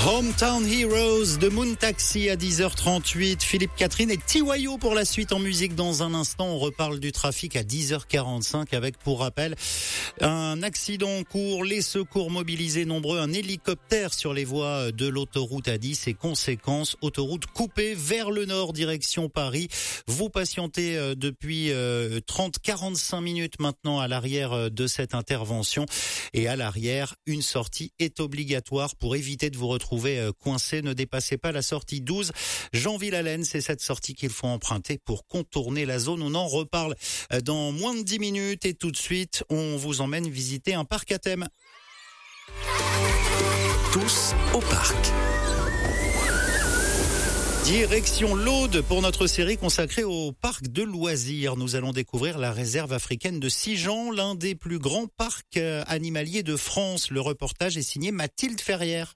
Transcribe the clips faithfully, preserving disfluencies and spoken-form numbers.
Hometown Heroes de Moon Taxi à dix heures trente-huit. Philippe Catherine et T Y O pour la suite en musique dans un instant. On reparle du trafic à dix heures quarante-cinq avec, pour rappel, un accident en cours, les secours mobilisés nombreux, un hélicoptère sur les voies de l'autoroute A dix et conséquences, autoroute coupée vers le nord direction Paris. Vous patientez depuis trente à quarante-cinq minutes maintenant à l'arrière de cette intervention et à l'arrière, une sortie est obligatoire pour éviter de vous retrouver coincé. Ne dépassez pas la sortie douze. Jean-Villalaine, c'est cette sortie qu'il faut emprunter pour contourner la zone. On en reparle dans moins de dix minutes et tout de suite, on vous emmène visiter un parc à thème. Tous au parc. Direction l'Aude pour notre série consacrée au parc de loisirs. Nous allons découvrir la réserve africaine de Sigean, l'un des plus grands parcs animaliers de France. Le reportage est signé Mathilde Ferrière.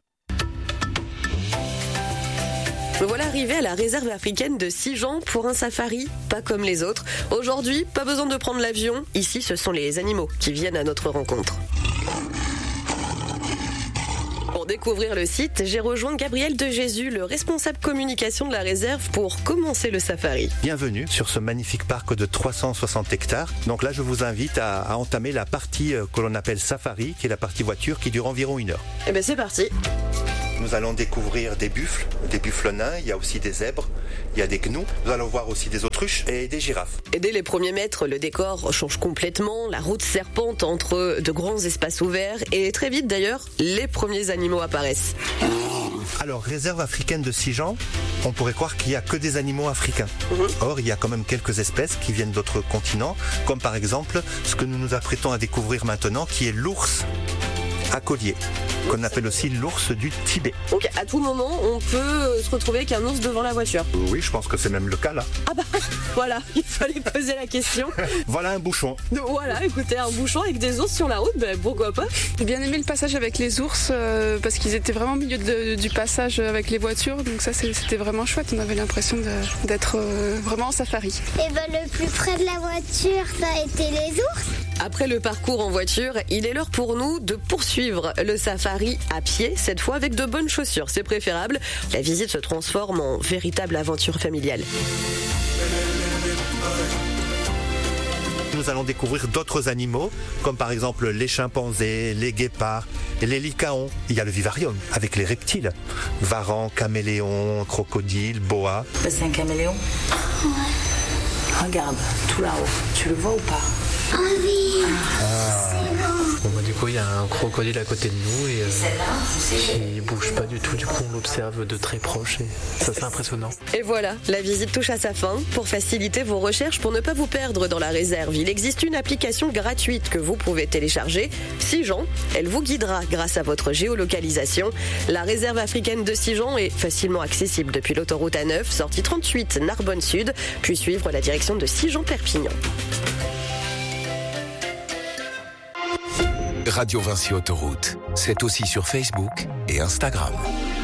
Me voilà arrivé à la réserve africaine de Sigean pour un safari, pas comme les autres. Aujourd'hui, pas besoin de prendre l'avion. Ici, ce sont les animaux qui viennent à notre rencontre. Pour découvrir le site, j'ai rejoint Gabriel de Jésus, le responsable communication de la réserve, pour commencer le safari. Bienvenue sur ce magnifique parc de trois cent soixante hectares. Donc là, je vous invite à, à entamer la partie que l'on appelle safari, qui est la partie voiture, qui dure environ une heure. Eh bien, c'est parti. Nous allons découvrir des buffles, des buffles nains, il y a aussi des zèbres, il y a des gnous. Nous allons voir aussi des autruches et des girafes. Et dès les premiers mètres, le décor change complètement. La route serpente entre de grands espaces ouverts et très vite d'ailleurs, les premiers animaux apparaissent. Alors, réserve africaine de Sigean, on pourrait croire qu'il n'y a que des animaux africains. Mmh. Or, il y a quand même quelques espèces qui viennent d'autres continents, comme par exemple ce que nous nous apprêtons à découvrir maintenant, qui est l'ours à collier, qu'on appelle aussi l'ours du Tibet. Donc à tout moment, on peut se retrouver avec un ours devant la voiture. Oui, je pense que c'est même le cas là. Ah bah voilà, il fallait poser la question. Voilà un bouchon. Donc, voilà, écoutez, un bouchon avec des ours sur la route, ben pourquoi pas. J'ai bien aimé le passage avec les ours euh, parce qu'ils étaient vraiment au milieu de, du passage avec les voitures, donc ça c'était vraiment chouette. On avait l'impression de, d'être euh, vraiment en safari. Et ben le plus près de la voiture, ça a été les ours. Après le parcours en voiture, il est l'heure pour nous de poursuivre le safari à pied, cette fois avec de bonnes chaussures, c'est préférable. La visite se transforme en véritable aventure familiale. Nous allons découvrir d'autres animaux, comme par exemple les chimpanzés, les guépards, les lycaons. Il y a le vivarium avec les reptiles. Varans, caméléons, crocodiles, boas. C'est un caméléon ? Ouais. Regarde, tout là-haut. Tu le vois ou pas ? Ah oui, ah. C'est bon. Bon bah du coup il y a un crocodile à côté de nous et euh, il bouge pas du tout, du coup on l'observe de très proche et ça c'est impressionnant. Et voilà, la visite touche à sa fin. Pour faciliter vos recherches, pour ne pas vous perdre dans la réserve, il existe une application gratuite que vous pouvez télécharger, Sigean. Elle vous guidera grâce à votre géolocalisation. La réserve africaine de Sigean est facilement accessible depuis l'autoroute A neuf, sortie trente-huit Narbonne Sud, puis suivre la direction de Sigean-Perpignan. Radio Vinci Autoroute, c'est aussi sur Facebook et Instagram.